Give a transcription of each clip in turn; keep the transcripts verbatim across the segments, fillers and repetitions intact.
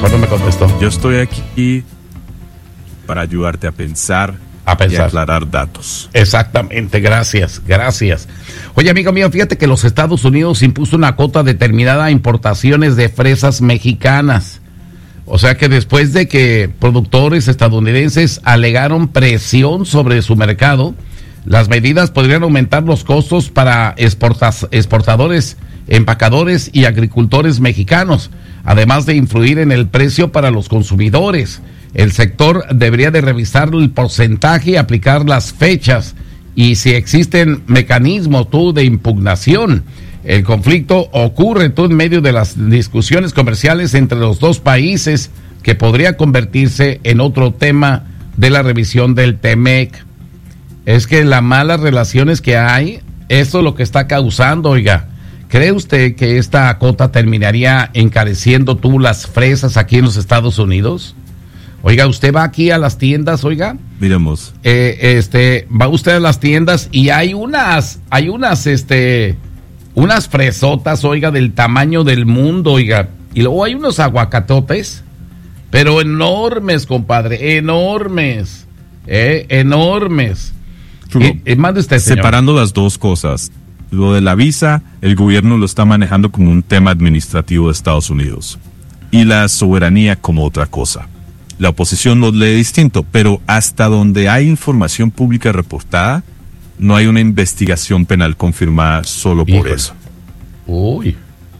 mejor no me contestó. Yo estoy aquí para ayudarte a pensar, a pensar. y aclarar datos. Exactamente, gracias, gracias. Oye, amigo mío, fíjate que los Estados Unidos impuso una cuota determinada a importaciones de fresas mexicanas. O sea que después de que productores estadounidenses alegaron presión sobre su mercado, las medidas podrían aumentar los costos para exportas, exportadores, empacadores y agricultores mexicanos, además de influir en el precio para los consumidores. El sector debería de revisar el porcentaje y aplicar las fechas y si existen mecanismos tú de impugnación. El conflicto ocurre tú en medio de las discusiones comerciales entre los dos países que podría convertirse en otro tema de la revisión del TEMEC. Es que las malas relaciones que hay, eso es lo que está causando, oiga. ¿Cree usted que esta cuota terminaría encareciendo tú las fresas aquí en los Estados Unidos? Oiga, usted va aquí a las tiendas, oiga. Miremos. Eh, este, va usted a las tiendas y hay unas, hay unas, este, unas fresotas, oiga, del tamaño del mundo, oiga. Y luego hay unos aguacatotes, pero enormes, compadre, enormes, eh, enormes. Eh, eh, mande usted, señor. Separando las dos cosas. Lo de la visa, el gobierno lo está manejando como un tema administrativo de Estados Unidos. Y la soberanía como otra cosa. La oposición lo lee distinto, pero hasta donde hay información pública reportada, no hay una investigación penal confirmada solo por Híjole. eso. Uy.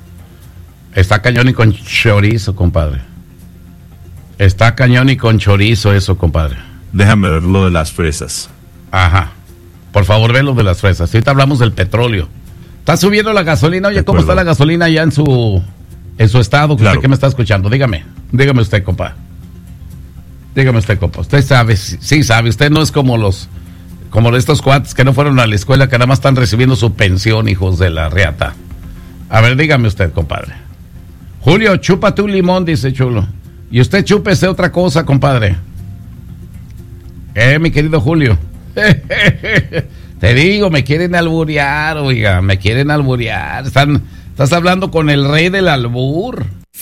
Está cañón y con chorizo, compadre. Está cañón y con chorizo eso, compadre. Déjame ver lo de las fresas. Ajá. Por favor, ve lo de las fresas. Ahorita hablamos del petróleo. Está subiendo la gasolina. Oye, ¿cómo está la gasolina allá en su en su estado? Claro. Usted que me está escuchando. Dígame. Dígame usted, compa. Dígame usted, compa. Usted sabe, sí sabe. Usted no es como los como estos cuates que no fueron a la escuela, que nada más están recibiendo su pensión, hijos de la reata. A ver, dígame usted, compadre. Julio, chúpate un limón, dice Chulo. Y usted chúpese otra cosa, compadre. Eh, mi querido Julio. Te digo, me quieren alburear, oiga, me quieren alburear. Están, estás hablando con el rey del albur.